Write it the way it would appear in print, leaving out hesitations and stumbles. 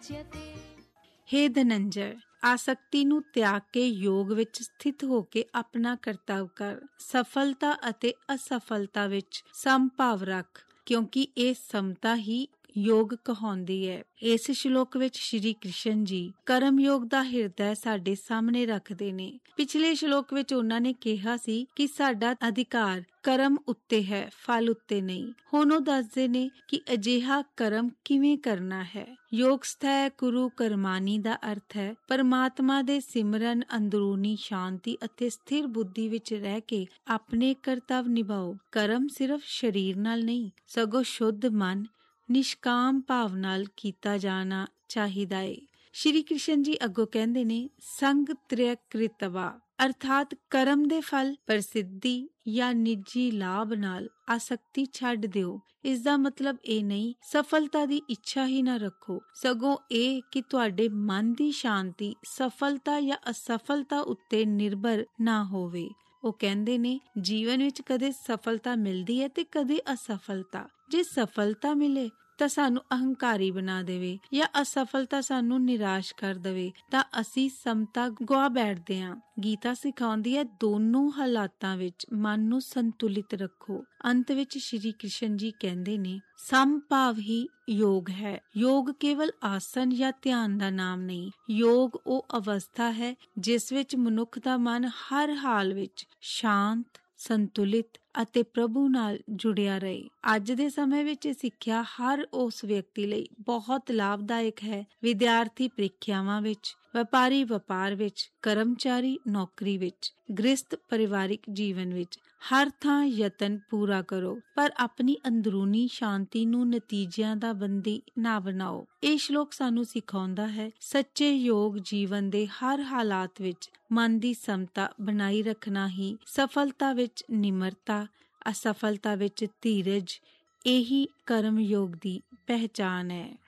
ਹੇ ਧਨੰਜਰ, ਆਸਕਤੀ ਨੂੰ ਤਿਆਗ ਕੇ ਯੋਗ ਵਿੱਚ ਸਥਿਤ ਹੋ ਕੇ ਆਪਣਾ ਕਰਤੱਵ ਕਰ। ਸਫਲਤਾ ਅਤੇ ਅਸਫਲਤਾ ਵਿੱਚ ਸਮਭਾਵ ਰੱਖ, ਕਿਉਂਕਿ ਇਹ ਸਮਤਾ ਹੀ ਯੋਗ ਕਹਾਉਂਦੀ ਹੈ। ਇਸ ਸ਼ਲੋਕ ਵਿੱਚ ਸ਼੍ਰੀ ਕ੍ਰਿਸ਼ਨ ਜੀ ਕਰਮ ਯੋਗ ਦਾ ਹਿਰਦਾ ਸਾਡੇ ਸਾਹਮਣੇ ਰੱਖਦੇ ਨੇ। ਪਿਛਲੇ ਸ਼ਲੋਕ ਵਿੱਚ ਉਹਨਾਂ ਨੇ ਕਿਹਾ ਸੀ ਕਿ ਸਾਡਾ ਅਧਿਕਾਰ ਕਰਮ ਉੱਤੇ ਹੈ, ਫਲ ਉੱਤੇ ਨਹੀਂ। ਹੁਣ ਉਹ ਦੱਸਦੇ ਨੇ ਕਿ ਅਜਿਹਾ ਕਰਮ ਕਿਵੇਂ ਕਰਨਾ ਹੈ। ਯੋਗ ਸਥੈ ਕੁਰੂ ਕਰਮਾਨੀ ਦਾ ਅਰਥ ਹੈ ਪਰਮਾਤਮਾ ਦੇ ਸਿਮਰਨ, ਅੰਦਰੂਨੀ ਸ਼ਾਂਤੀ ਅਤੇ ਸਥਿਰ ਬੁੱਧੀ ਵਿੱਚ ਰਹਿ ਕੇ ਆਪਣੇ ਕਰਤੱਵ ਨਿਭਾਓ। ਕਰਮ ਸਿਰਫ ਸਰੀਰ ਨਾਲ ਨਹੀਂ, ਸਗੋਂ ਸ਼ੁੱਧ ਮਨ, ਨਿਸ਼ਕਾਮ ਭਾਵ ਨਾਲ ਕੀਤਾ ਜਾਣਾ ਚਾਹੀਦਾ ਏ। ਸ਼੍ਰੀ ਕ੍ਰਿਸ਼ਨ ਜੀ ਅੱਗੋਂ ਕਹਿੰਦੇ ਨੇ ਸੰਗ ਤ੍ਰਯ ਕ੍ਰਿਤਵਾ, ਅਰਥਾਤ ਕਰਮ ਦੇ ਫਲ, ਪ੍ਰਸਿੱਧੀ ਜਾਂ ਨਿੱਜੀ ਲਾਭ ਨਾਲ ਆਸਕਤੀ ਛੱਡ ਦਿਓ। ਇਸ ਦਾ ਮਤਲਬ ਇਹ ਨਹੀਂ ਸਫਲਤਾ ਦੀ ਇੱਛਾ ਹੀ ਨਾ ਰੱਖੋ, ਸਗੋਂ ਇਹ ਕਿ ਤੁਹਾਡੇ ਮਨ ਦੀ ਸ਼ਾਂਤੀ ਸਫਲਤਾ ਜਾਂ ਅਸਫਲਤਾ ਉੱਤੇ ਨਿਰਭਰ ਨਾ ਹੋਵੇ। ਉਹ ਕਹਿੰਦੇ ਨੇ ਜੀਵਨ ਵਿੱਚ ਕਦੇ ਸਫਲਤਾ ਮਿਲਦੀ ਹੈ ਤੇ ਕਦੇ ਅਸਫਲਤਾ। ਜੇ ਸਫਲਤਾ ਮਿਲੇ ਤਾਂ ਸਾਨੂੰ ਅਹੰਕਾਰੀ ਬਣਾ ਦੇਵੇ ਜਾਂ ਅਸਫਲਤਾ ਸਾਨੂੰ ਨਿਰਾਸ਼ ਕਰ ਦੇਵੇ ਤਾਂ ਅਸੀਂ ਸਮਤਾ ਗੁਆ ਬੈਠਦੇ ਹਾਂ। ਗੀਤਾ ਸਿਖਾਉਂਦੀ ਹੈ ਦੋਨੋਂ ਹਾਲਾਤਾਂ ਵਿੱਚ ਮਨ ਨੂੰ ਸੰਤੁਲਿਤ ਰੱਖੋ। ਅੰਤ ਵਿੱਚ ਸ਼੍ਰੀ ਕ੍ਰਿਸ਼ਨ ਜੀ ਕਹਿੰਦੇ ਨੇ ਸਮਭਾਵ ਹੀ ਯੋਗ ਹੈ। ਯੋਗ ਕੇਵਲ ਆਸਨ ਜਾਂ ਧਿਆਨ ਦਾ ਨਾਮ ਨਹੀਂ, ਯੋਗ ਉਹ ਅਵਸਥਾ ਹੈ ਜਿਸ ਵਿੱਚ ਮਨੁੱਖ ਦਾ ਮਨ ਹਰ ਹਾਲ ਵਿੱਚ ਸ਼ਾਂਤ, ਸੰਤੁਲਿਤ ਅਤੇ ਪ੍ਰਭੂ ਨਾਲ ਜੁੜਿਆ ਰਹੇ। ਅੱਜ ਦੇ ਸਮੇਂ ਵਿੱਚ ਇਹ ਸਿੱਖਿਆ ਹਰ ਉਸ ਵਿਅਕਤੀ ਲਈ ਬਹੁਤ ਲਾਭਦਾਇਕ ਹੈ। ਵਿਦਿਆਰਥੀ ਪ੍ਰੀਖਿਆਵਾਂ ਵਿੱਚ, ਵਪਾਰੀ ਵਪਾਰ ਵਿੱਚ, ਕਰਮਚਾਰੀ ਨੌਕਰੀ ਵਿੱਚ, ਗ੍ਰਸਤ ਪਰਿਵਾਰਿਕ ਜੀਵਨ ਵਿੱਚ, ਹਰ ਥਾਂ ਯਤਨ ਪੂਰਾ ਕਰੋ, ਪਰ ਆਪਣੀ ਅੰਦਰੂਨੀ ਸ਼ਾਂਤੀ ਨੂੰ ਨਤੀਜਿਆਂ ਦਾ ਬੰਦੀ ਨਾ ਬਣਾਓ। ਇਹ ਸ਼ਲੋਕ ਸਾਨੂੰ ਸਿਖਾਉਂਦਾ ਹੈ ਸੱਚੇ ਯੋਗ ਜੀਵਨ ਦੇ ਹਰ ਹਾਲਾਤ ਵਿੱਚ ਮਨ ਦੀ ਸਮਤਾ ਬਣਾਈ ਰੱਖਣਾ ਹੀ ਸਫਲਤਾ ਵਿੱਚ ਨਿਮਰਤਾ, ਅਸਫਲਤਾ ਵਿੱਚ ਧੀਰਜ, ਇਹੀ ਕਰਮ ਯੋਗ ਦੀ ਪਹਿਚਾਨ ਹੈ।